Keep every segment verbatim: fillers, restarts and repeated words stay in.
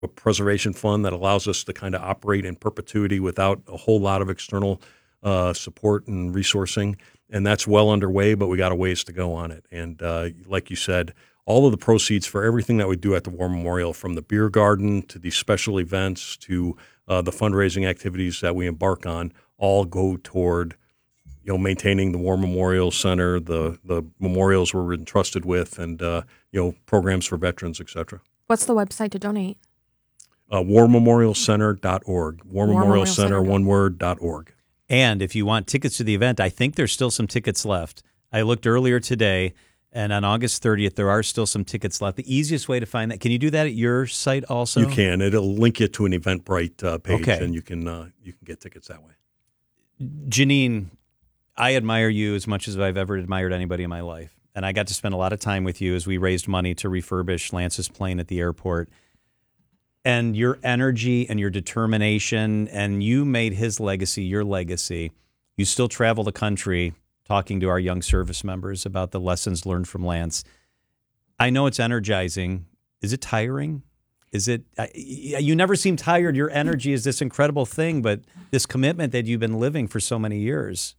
a preservation fund that allows us to kind of operate in perpetuity without a whole lot of external uh, support and resourcing. And that's well underway, but we got a ways to go on it. And uh, like you said, all of the proceeds for everything that we do at the War Memorial, from the beer garden to these special events to uh, the fundraising activities that we embark on, all go toward, you know, maintaining the War Memorial Center, the the memorials we're entrusted with, and uh, you know, programs for veterans, et cetera. What's the website to donate? Uh, war memorial center dot org. War, War Memorial Center, one word, dot org. And if you want tickets to the event, I think there's still some tickets left. I looked earlier today, and on August thirtieth, there are still some tickets left. The easiest way to find that, can you do that at your site also? You can. It'll link you to an Eventbrite uh, page, okay. and you can uh, you can get tickets that way. Janine, I admire you as much as I've ever admired anybody in my life. And I got to spend a lot of time with you as we raised money to refurbish Lance's plane at the airport. And your energy and your determination, and you made his legacy your legacy. You still travel the country talking to our young service members about the lessons learned from Lance. I know it's energizing. Is it tiring? Is it? You never seem tired. Your energy is this incredible thing, but this commitment that you've been living for so many years.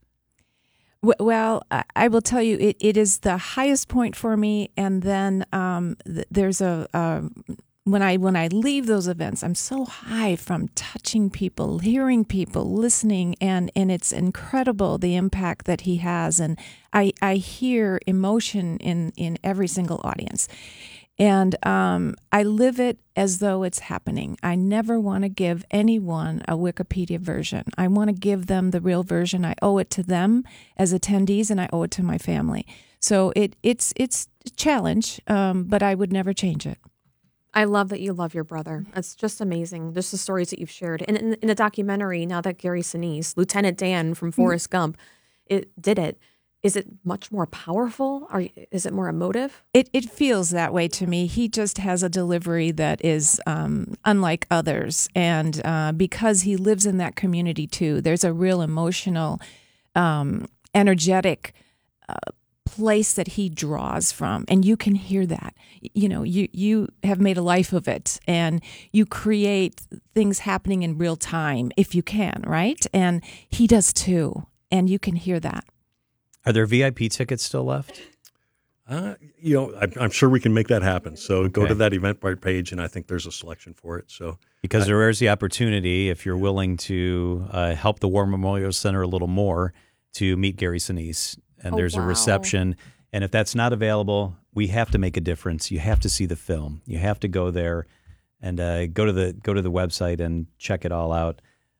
Well, I will tell you, it, it is the highest point for me. And then um, th- there's a... a When I when I leave those events, I'm so high from touching people, hearing people, listening, and, and it's incredible the impact that he has. And I, I hear emotion in, in every single audience. And um, I live it as though it's happening. I never want to give anyone a Wikipedia version. I want to give them the real version. I owe it to them as attendees, and I owe it to my family. So it it's it's a challenge, um, but I would never change it. I love that you love your brother. It's just amazing. Just the stories that you've shared. And in, in a documentary, now that Gary Sinise, Lieutenant Dan from Forrest mm-hmm. Gump, it did it. Is it much more powerful? Or is it more emotive? It it feels that way to me. He just has a delivery that is um, unlike others. And uh, because he lives in that community too, there's a real emotional, um, energetic uh place that he draws from, and you can hear that. You know, you you have made a life of it, and you create things happening in real time if you can, right? And he does too, and you can hear that. Are there V I P tickets still left? Uh, you know, I'm, I'm sure we can make that happen. So okay. Go to that Eventbrite page, and I think there's a selection for it. So because I, there is the opportunity, if you're willing to uh, help the War Memorial Center a little more, to meet Gary Sinise. And oh, there's wow. a reception. And if that's not available, we have to make a difference. You have to see the film. You have to go there and uh, go to the go to the website and check it all out.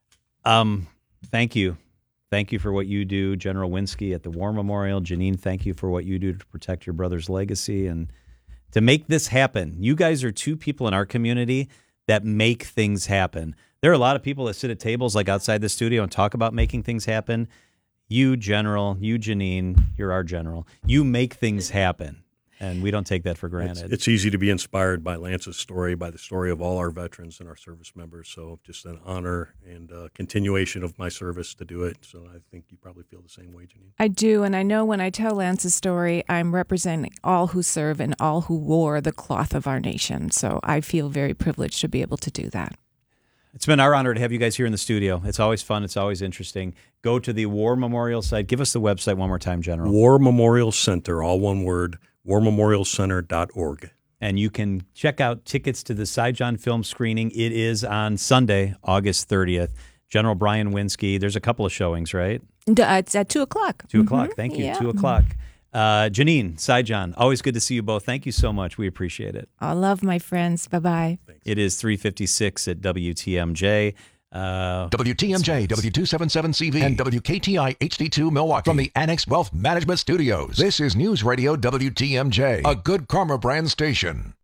Um, thank you. Thank you for what you do, General Winsky at the War Memorial. Janine, thank you for what you do to protect your brother's legacy and to make this happen. You guys are two people in our community that make things happen. There are a lot of people that sit at tables like outside the studio and talk about making things happen. You, General, you, Janine, you're our general. You make things happen, and we don't take that for granted. It's, it's easy to be inspired by Lance's story, by the story of all our veterans and our service members. So just an honor and uh, continuation of my service to do it. So I think you probably feel the same way, Janine. I do, and I know when I tell Lance's story, I'm representing all who serve and all who wore the cloth of our nation. So I feel very privileged to be able to do that. It's been our honor to have you guys here in the studio. It's always fun. It's always interesting. Go to the War Memorial site. Give us the website one more time, General. War Memorial Center, all one word, war memorial center dot org. And you can check out tickets to the Saigon film screening. It is on Sunday, August thirtieth. General Brian Winsky. There's a couple of showings, right? It's at two o'clock. two o'clock. Mm-hmm. Thank you. Yeah. two o'clock. Uh, Janine, Saigon, always good to see you both. Thank you so much. We appreciate it. I love my friends. Bye-bye. Thanks. It is three fifty-six at W T M J. Uh, W T M J, W two seventy-seven C V, and W K T I H D two Milwaukee. From the Annex Wealth Management Studios, this is News Radio W T M J, a Good Karma brand station.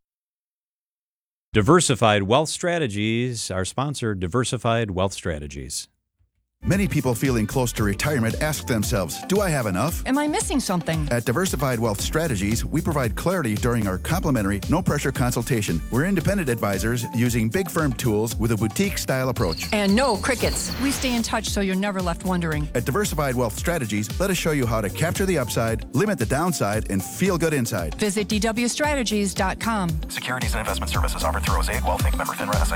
Diversified Wealth Strategies, our sponsor, Diversified Wealth Strategies. Many people feeling close to retirement ask themselves, do I have enough? Am I missing something? At Diversified Wealth Strategies, we provide clarity during our complimentary, no-pressure consultation. We're independent advisors using big firm tools with a boutique-style approach. And no crickets. We stay in touch so you're never left wondering. At Diversified Wealth Strategies, let us show you how to capture the upside, limit the downside, and feel good inside. Visit D W strategies dot com. Securities and investment services offered through Osaic Wealth Incorporated. Member FINRA S I